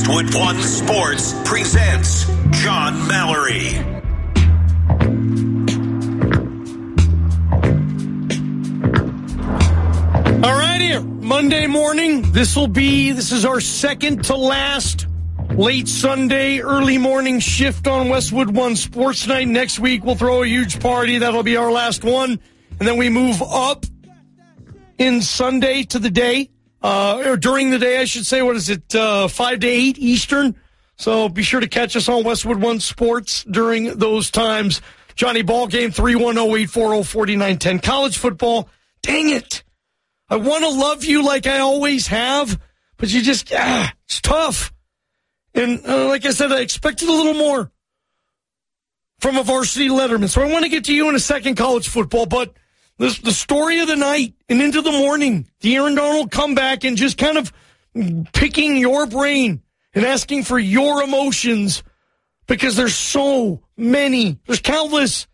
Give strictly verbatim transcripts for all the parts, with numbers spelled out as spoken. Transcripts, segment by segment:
Westwood One Sports presents John Mallory. All right, here, Monday morning. This will be, this is our second to last late Sunday, early morning shift on Westwood One Sports Night. Next week, we'll throw a huge party. That'll be our last one. And then we move up in Sunday to the day, uh, or during the day, I should say. What is it, uh, five to eight Eastern? So be sure to catch us on Westwood One Sports during those times. Johnny Ballgame, three one zero, eight four zero, four nine one zero. College football, dang it. I want to love you like I always have, but you just, ah, it's tough. And uh, like I said, I expected a little more from a varsity letterman. So I want to get to you in a second, college football, but this, the story of the night and into the morning, the Aaron Donald comeback and just kind of picking your brain and asking for your emotions because there's so many, there's countless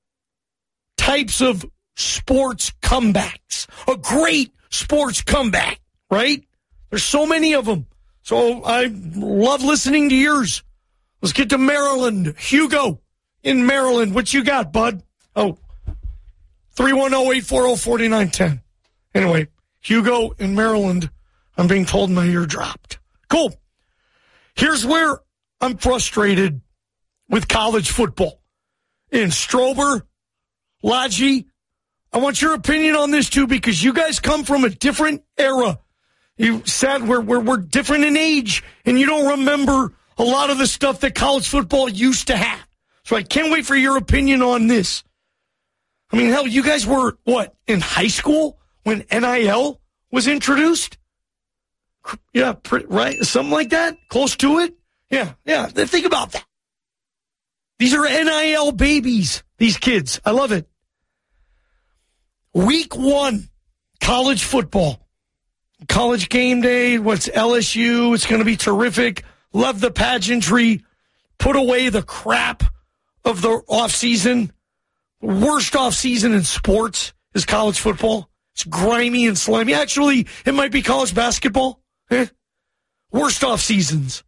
types of sports comebacks. A great sports comeback, right? There's so many of them. So I love listening to yours. Let's get to Maryland. Hugo in Maryland. What you got, bud? Oh, three one zero, eight four zero, four nine one zero. Anyway, Hugo in Maryland. I'm being told my ear dropped. Cool. Here's where I'm frustrated with college football. In Strober, Lodgy, I want your opinion on this, too, because you guys come from a different era. You said we're, we're, we're different in age, and you don't remember a lot of the stuff that college football used to have. So I can't wait for your opinion on this. I mean, hell, you guys were, what, in high school when N I L was introduced? Yeah, right? Something like that? Close to it? Yeah, yeah. Think about that. These are N I L babies, these kids. I love it. Week one, college football. College game day, what's L S U? It's going to be terrific. Love the pageantry. Put away the crap of the offseason. Worst offseason in sports is college football. It's grimy and slimy. Actually, it might be college basketball. Eh? Worst offseasons.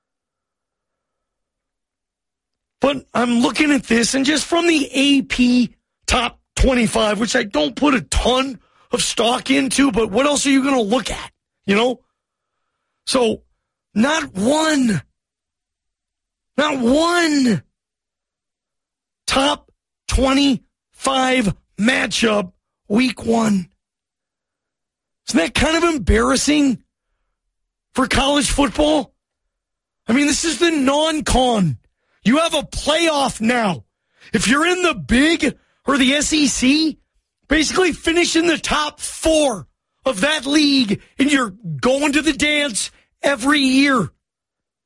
But I'm looking at this, and just from the A P top twenty-five, which I don't put a ton of stock into, but what else are you going to look at? You know? So, not one, not one top twenty-five matchup week one. Isn't that kind of embarrassing for college football? I mean, this is the non-con. You have a playoff now. If you're in the Big or the S E C, basically finish in the top four of that league, and you're going to the dance every year.